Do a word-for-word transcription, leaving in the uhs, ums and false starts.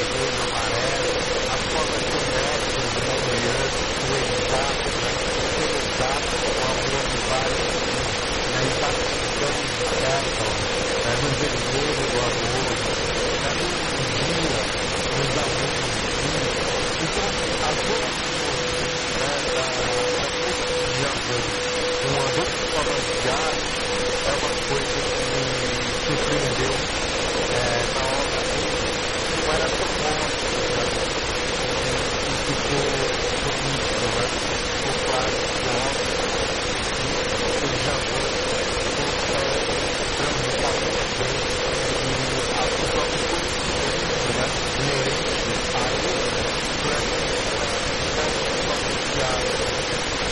verde, amarelo, as formas geométricas de uma manhã, o exato, né? O exato, o amor de vários tipos, né? Exatidão certa, né? No vermelho do amor, né? No dia,